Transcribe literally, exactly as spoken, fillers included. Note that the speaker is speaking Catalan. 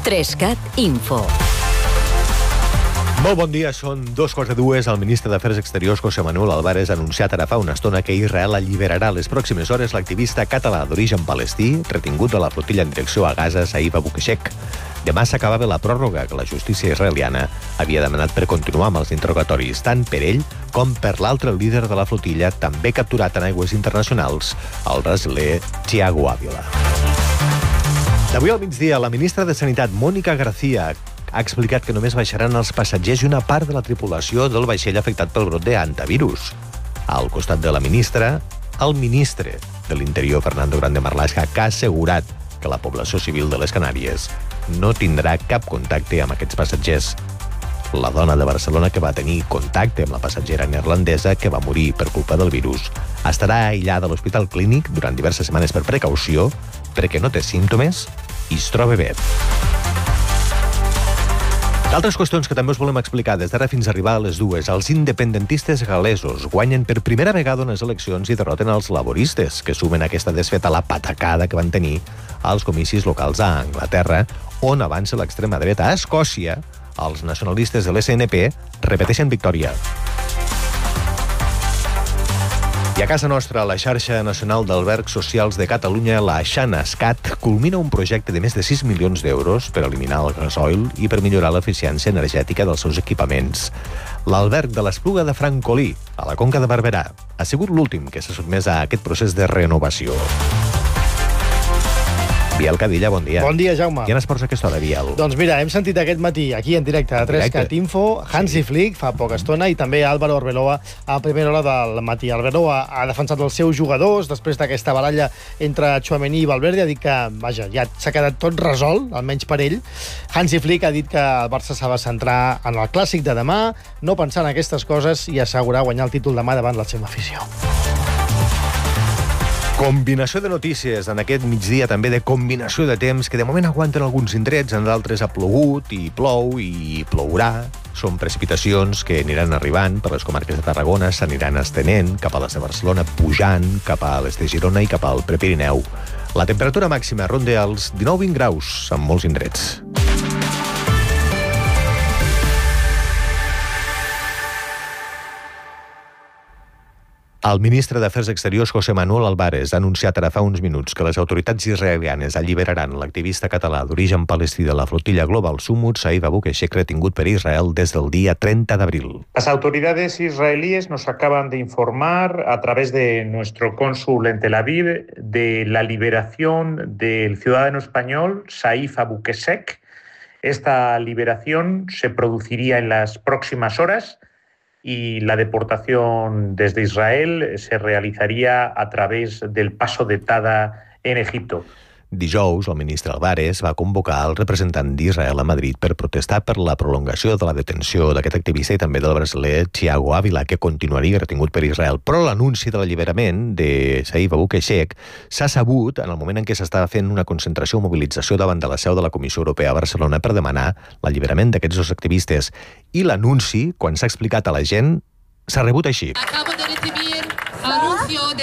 Trescat Info. Molt bon dia, són dos quarts de dues. El ministre d'Afers Exteriors, José Manuel Álvarez, ha anunciat ara fa una estona que Israel alliberarà les pròximes hores l'activista català d'origen palestí, retingut de la flotilla en direcció a Gaza, Saïf Abu Keshek. Demà s'acabava la pròrroga que la justícia israeliana havia demanat per continuar amb els interrogatoris, tant per ell com per l'altre líder de la flotilla, també capturat en aigües internacionals, el brasiler Thiago Ávila. D'avui al migdia, la ministra de Sanitat, Mónica García, ha explicat que només baixaran els passatgers i una part de la tripulació del vaixell afectat pel brot de hantavirus. Al costat de la ministra, el ministre de l'Interior, Fernando Grande Marlaska, que ha assegurat que la població civil de les Canàries no tindrà cap contacte amb aquests passatgers. La dona de Barcelona que va tenir contacte amb la passatgera neerlandesa que va morir per culpa del virus estarà aïllada a l'Hospital Clínic durant diverses setmanes per precaució, perquè no té símptomes i es troba bé. D'altres qüestions que també us volem explicar des d'ara fins a arribar a les dues. Els independentistes galesos guanyen per primera vegada unes eleccions i derroten els laboristes, que sumen aquesta desfeta a la patacada que van tenir als comicis locals a Anglaterra, on avança l'extrema dreta. A Escòcia, els nacionalistes de l'S N P repeteixen victòria. I a casa nostra, la xarxa nacional d'albergs socials de Catalunya, la Xanascat, culmina un projecte de més de sis milions d'euros per eliminar el gasoil i per millorar l'eficiència energètica dels seus equipaments. L'alberg de l'Espluga de Francolí, a la Conca de Barberà, ha sigut l'últim que s'ha sotmès a aquest procés de renovació. Biel Cadilla, bon dia. Bon dia, Jaume. Quin esports a aquesta hora, Biel? Doncs mira, hem sentit aquest matí, aquí en directe a Trescat Info, Hansi Flick fa poca estona i també Álvaro Arbeloa a primera hora del matí. Arbeloa ha defensat els seus jugadors després d'aquesta baralla entre Tchouaméni i Valverde, ha dit que, vaja, ja s'ha quedat tot resolt, almenys per ell. Hansi Flick ha dit que el Barça s'ha de centrar en el clàssic de demà, no pensar en aquestes coses i assegurar guanyar el títol demà davant la seva afició. Combinació de notícies en aquest migdia, també de combinació de temps, que de moment aguanten alguns indrets, en d'altres ha plogut i plou i plourà. Són precipitacions que aniran arribant per les comarques de Tarragona, s'aniran estenent cap a les de Barcelona, pujant cap a les de Girona i cap al Prepirineu. La temperatura màxima ronda els dinou vint graus en molts indrets. El ministre d'Afers Exteriors, José Manuel Álvarez, ha anunciat ara fa uns minuts que les autoritats israelianes alliberaran l'activista català d'origen palestí de la flotilla Global Summut, Saïf Abu Keshek, retingut per Israel des del día treinta de abril. Las autoridades israelíes nos acaban de informar a través de nuestro cónsul en Tel Aviv de la liberación del ciudadano español Saïf Abu Keshek. Esta liberación se produciría en las próximas horas y la deportación desde Israel se realizaría a través del paso de Tada en Egipto. Dijous, el ministre Álvarez va convocar el representant d'Israel a Madrid per protestar per la prolongació de la detenció d'aquest activista i també del brasiler Thiago Ávila, que continuaria retingut per Israel. Però l'anunci de l'alliberament de Saïf Abu Keshek s'ha sabut en el moment en què s'estava fent una concentració o mobilització davant de la seu de la Comissió Europea a Barcelona per demanar l'alliberament d'aquests dos activistes. I l'anunci, quan s'ha explicat a la gent, s'ha rebut així. Acabo de recibir anuncio de